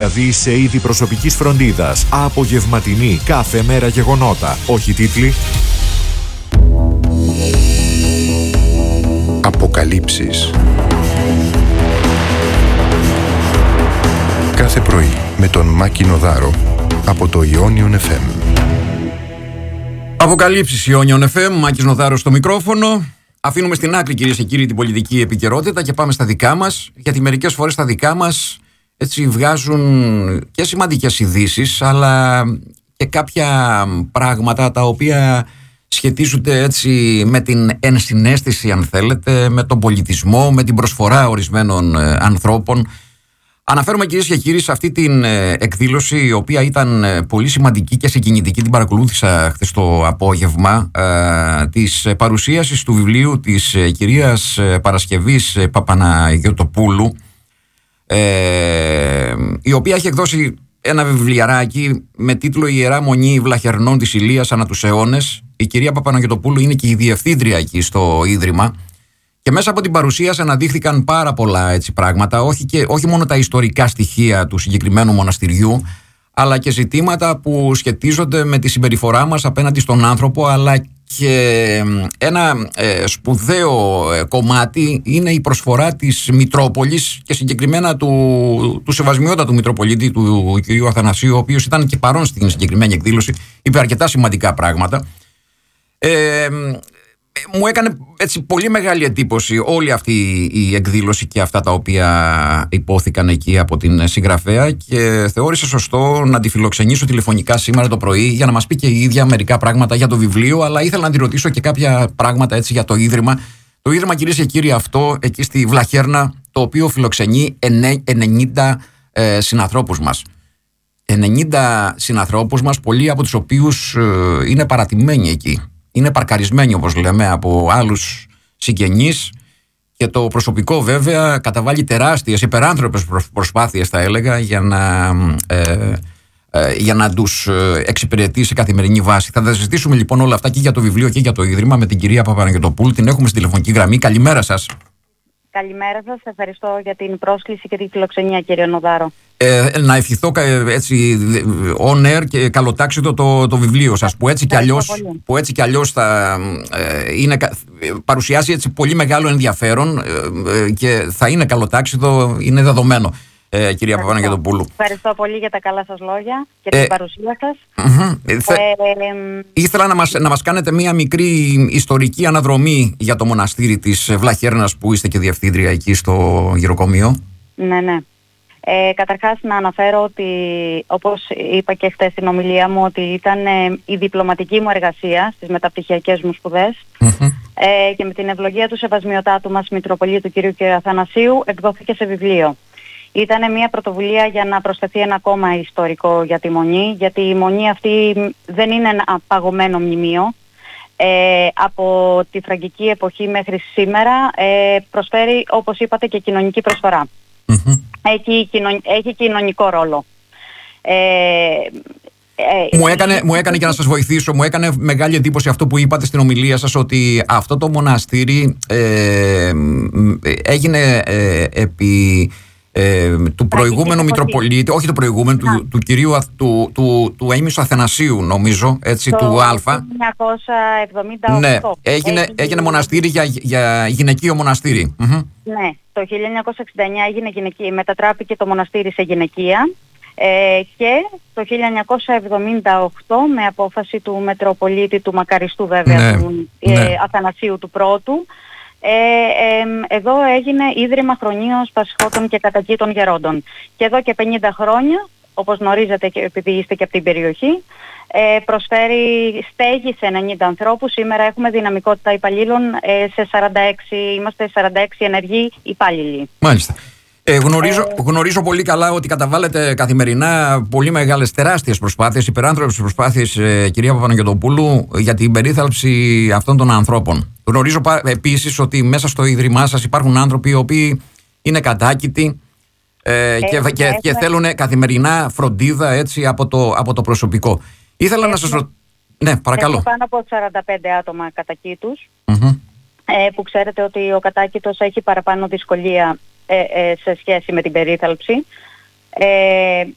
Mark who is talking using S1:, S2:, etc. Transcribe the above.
S1: δηλαδή σε είδη προσωπικής φροντίδας. Απογευματινή, κάθε μέρα γεγονότα. Όχι τίτλοι.
S2: Αποκαλύψεις. Κάθε πρωί με τον Μάκη Νοδάρο από το Ionion FM.
S3: Αποκαλύψεις Ionion FM, Μάκης Νοδάρος στο μικρόφωνο. Αφήνουμε στην άκρη, κυρίες και κύριοι, την πολιτική επικαιρότητα και πάμε στα δικά μας. Γιατί μερικές φορές τα δικά μας έτσι βγάζουν και σημαντικές ειδήσεις, αλλά και κάποια πράγματα τα οποία σχετίζονται έτσι με την ενσυναίσθηση, αν θέλετε, με τον πολιτισμό, με την προσφορά ορισμένων ανθρώπων. Αναφέρομαι, κυρίες και κύριοι, σε αυτή την εκδήλωση, η οποία ήταν πολύ σημαντική και συγκινητική. Την παρακολούθησα χθες το απόγευμα, της παρουσίασης του βιβλίου της κυρίας Παρασκευής Παπαναγιωτοπούλου, η οποία έχει εκδώσει ένα βιβλιαράκι με τίτλο «Η Ιερά Μονή Βλαχερνών της Ηλίας ανά τους αιώνες». Η κυρία Παπαναγιωτοπούλου είναι και η διευθύντρια εκεί στο Ίδρυμα. Και μέσα από την παρουσίαση αναδείχθηκαν πάρα πολλά έτσι πράγματα, όχι μόνο τα ιστορικά στοιχεία του συγκεκριμένου μοναστηριού, αλλά και ζητήματα που σχετίζονται με τη συμπεριφορά μας απέναντι στον άνθρωπο, αλλά και ένα σπουδαίο κομμάτι είναι η προσφορά της Μητρόπολης και συγκεκριμένα του Σεβασμιότατου Μητροπολίτη, του κ. Αθανασίου, ο οποίος ήταν και παρόν στην συγκεκριμένη εκδήλωση, είπε αρκετά σημαντικά πράγματα. Μου έκανε έτσι πολύ μεγάλη εντύπωση όλη αυτή η εκδήλωση και αυτά τα οποία υπόθηκαν εκεί από την συγγραφέα, και θεώρησα σωστό να τη φιλοξενήσω τηλεφωνικά σήμερα το πρωί για να μας πει και η ίδια μερικά πράγματα για το βιβλίο, αλλά ήθελα να τη ρωτήσω και κάποια πράγματα έτσι για το Ίδρυμα. Το Ίδρυμα, κυρίες και κύριοι, αυτό εκεί στη Βλαχέρνα, το οποίο φιλοξενεί 90 συνανθρώπους μας. 90 συνανθρώπους μας, πολλοί από τους οποίους είναι παρατημένοι εκεί. Είναι παρκαρισμένοι, όπως λέμε, από άλλους συγγενείς, και το προσωπικό βέβαια καταβάλει τεράστιες, υπεράνθρωπες προσπάθειες, θα έλεγα, για να τους εξυπηρετεί σε καθημερινή βάση. Θα τα συζητήσουμε λοιπόν όλα αυτά και για το βιβλίο και για το Ίδρυμα με την κυρία Παπαναγιωτοπούλου. Την έχουμε στην τηλεφωνική γραμμή. Καλημέρα σας.
S4: Καλημέρα σας, ευχαριστώ για την πρόσκληση και τη φιλοξενία, κύριε Νοδάρο.
S3: Να ευχηθώ έτσι on air και καλοτάξιτο το βιβλίο σας, που έτσι κι αλλιώς θα παρουσιάσει έτσι πολύ μεγάλο ενδιαφέρον και θα είναι καλοτάξιτο, είναι δεδομένο, κυρία Παπαναγιωτοπούλου.
S4: Ευχαριστώ πολύ για τα καλά σας λόγια και την παρουσία σας.
S3: Ήθελα να μας κάνετε μία μικρή ιστορική αναδρομή για το μοναστήρι της Βλαχέρνας, που είστε και διευθύντρια εκεί στο γυροκομείο.
S4: Ναι. Καταρχάς να αναφέρω ότι, όπως είπα και χθες στην ομιλία μου, ότι ήταν η διπλωματική μου εργασία στις μεταπτυχιακές μου σπουδές, και με την ευλογία του Σεβασμιωτάτου μας Μητροπολίτου κ. Αθανασίου εκδόθηκε σε βιβλίο. Ήταν μια πρωτοβουλία για να προσθεθεί ένα ακόμα ιστορικό για τη Μονή, γιατί η Μονή αυτή δεν είναι ένα παγωμένο μνημείο. Από τη φραγκική εποχή μέχρι σήμερα προσφέρει, όπως είπατε, και κοινωνική προσφορά. Έχει κοινωνικό ρόλο.
S3: Μου έκανε, για να σας βοηθήσω, μου έκανε μεγάλη εντύπωση αυτό που είπατε στην ομιλία σας, ότι αυτό το μοναστήρι έγινε επί του προηγούμενου Μητροπολίτη, όχι του προηγούμενου, του κυρίου του Αίμισου Αθανασίου, νομίζω, έτσι, του Α.
S4: 1978.
S3: Ναι, έγινε μοναστήρι για γυναικείο μοναστήρι.
S4: Ναι, το 1969 μετατράπηκε το μοναστήρι σε γυναικεία, και το 1978 με απόφαση του Μητροπολίτη, του Μακαριστού βέβαια, του Αθανασίου του Πρώτου, εδώ έγινε Ίδρυμα Χρονίως Πασχότων και Κατακήτων Γερόντων. Και εδώ και 50 χρόνια, όπως γνωρίζετε και επειδή είστε και από την περιοχή, προσφέρει στέγη σε 90 ανθρώπους. Σήμερα έχουμε δυναμικότητα υπαλλήλων σε 46, είμαστε 46 ενεργοί υπάλληλοι.
S3: Μάλιστα. Γνωρίζω πολύ καλά ότι καταβάλλετε καθημερινά πολύ μεγάλες, τεράστιες προσπάθειες, υπεράνθρωπες προσπάθειες, κυρία Παπαναγιωτοπούλου, για την περίθαλψη αυτών των ανθρώπων. Γνωρίζω επίσης ότι μέσα στο Ίδρυμά σας υπάρχουν άνθρωποι οι οποίοι είναι κατάκητοι και θέλουν καθημερινά φροντίδα, έτσι, από το προσωπικό. Ήθελα να σας ρωτήσω. Ναι, παρακαλώ.
S4: Έχω πάνω από 45 άτομα κατακήτους, που ξέρετε ότι ο κατάκητος έχει παραπάνω δυσκολία σε σχέση με την περίθαλψη.